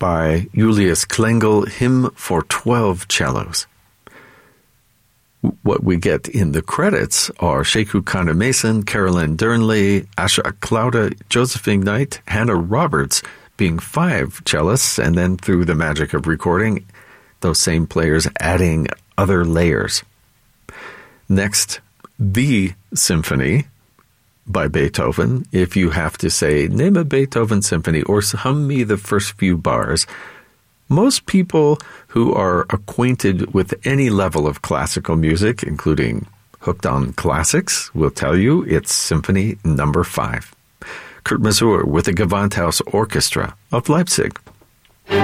by Julius Klengel, Hymn for 12 Cellos. What we get in the credits are Sheku Kana-Mason, Carolyn Dernley, Asha Klauda, Josephine Knight, Hannah Roberts being 5 cellists, and then through the magic of recording, those same players adding other layers. Next, The Symphony by Beethoven. If you have to say, name a Beethoven symphony or hum me the first few bars, most people who are acquainted with any level of classical music, including hooked on classics, will tell you it's Symphony number 5. Kurt Masur with the Gewandhaus Orchestra of Leipzig.